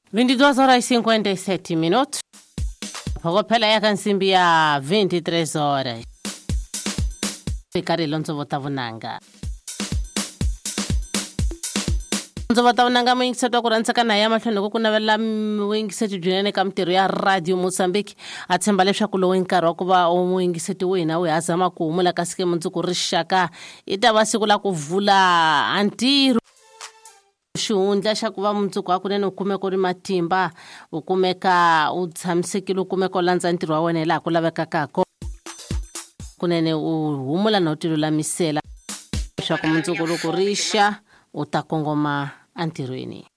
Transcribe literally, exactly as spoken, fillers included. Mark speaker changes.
Speaker 1: veintidós horas e cinquenta e sete minutos. Phokopela ya kansimbi ya vinte-três horas. Fikari lonzo votavunanga. Lonzo votavunanga mwingiseto kurantsaka na ya mahlweni loko ku navela mwingiseti byinene ka mitirho ya Radio Mozambique. A tshemba leswaku lowu nkarhi wa ku va mwingiseti wina wu hazama ku humula ka sike mundzuku rixaka i ta va siku la ku vula antirho xihundla xa ku va mundzuku hakunene u kumeka u ri matimba u kumeka u tshamisekile u kumeka u landza ntirho wa wena laha ku lavekaka kona kunene u humula no tilulamisela leswaku mundzuku loko rixa u ta kongoma antirhweni.